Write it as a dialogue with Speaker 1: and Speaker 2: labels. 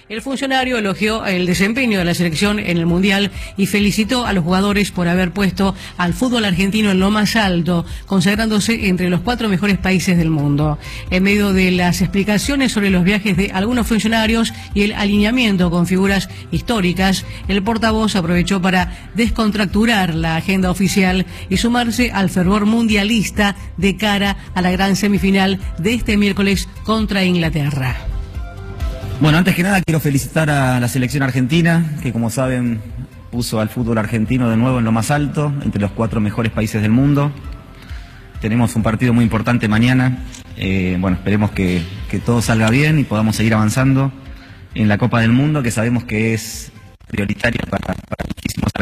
Speaker 1: El funcionario elogió el desempeño de la selección en el Mundial y felicitó a los jugadores por haber puesto al fútbol argentino en lo más alto, consagrándose entre los 4 mejores países del mundo. En medio de las explicaciones sobre los viajes de algunos funcionarios y el alineamiento con figuras históricas, el portavoz aprovechó para descontracturar la agenda oficial y sumarse al fervor mundialista de cara a la gran semifinal de este miércoles contra Inglaterra.
Speaker 2: Bueno, antes que nada quiero felicitar a la selección argentina, que como saben puso al fútbol argentino de nuevo en lo más alto, entre los 4 mejores países del mundo. Tenemos un partido muy importante mañana, bueno, esperemos que todo salga bien y podamos seguir avanzando en la Copa del Mundo, que sabemos que es prioritaria para